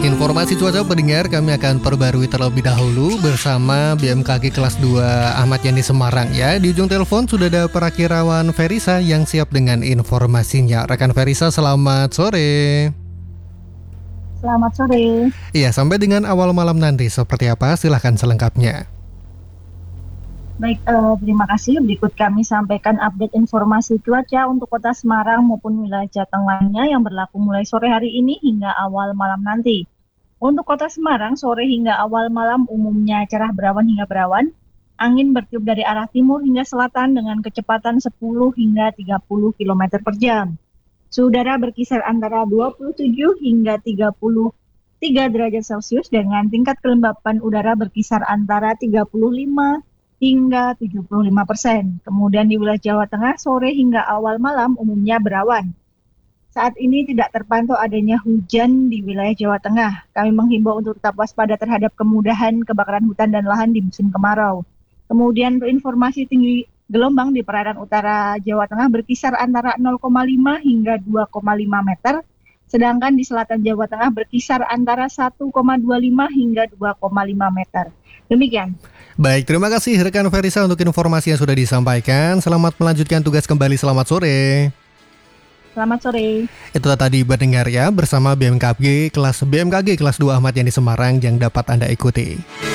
Informasi cuaca pendengar kami akan perbarui terlebih dahulu bersama BMKG kelas 2 Ahmad Yani Semarang ya. Di ujung telepon sudah ada Perakirawan Ferisa yang siap dengan informasinya. Rekan Ferisa, selamat sore. Selamat sore. Iya, sampai dengan awal malam nanti seperti apa? Silahkan selengkapnya. Baik, terima kasih. Berikut kami sampaikan update informasi cuaca untuk Kota Semarang maupun wilayah Jateng lainnya yang berlaku mulai sore hari ini hingga awal malam nanti. Untuk Kota Semarang, sore hingga awal malam umumnya cerah berawan hingga berawan. Angin bertiup dari arah timur hingga selatan dengan kecepatan 10 hingga 30 km per jam. Suhu udara berkisar antara 27 hingga 33 derajat Celcius dengan tingkat kelembapan udara berkisar antara 35 hingga 75%. Kemudian di wilayah Jawa Tengah, sore hingga awal malam umumnya berawan. Saat ini tidak terpantau adanya hujan di wilayah Jawa Tengah. Kami menghimbau untuk tetap waspada terhadap kemudahan kebakaran hutan dan lahan di musim kemarau. Kemudian untuk informasi tinggi gelombang di perairan utara Jawa Tengah berkisar antara 0,5 hingga 2,5 meter. Sedangkan di selatan Jawa Tengah berkisar antara 1,25 hingga 2,5 meter. Demikian. Baik, terima kasih rekan Ferisa untuk informasi yang sudah disampaikan. Selamat melanjutkan tugas kembali, selamat sore. Selamat sore. Itu tadi pendengar ya, bersama BMKG kelas 2 Ahmad Yani Semarang yang dapat Anda ikuti.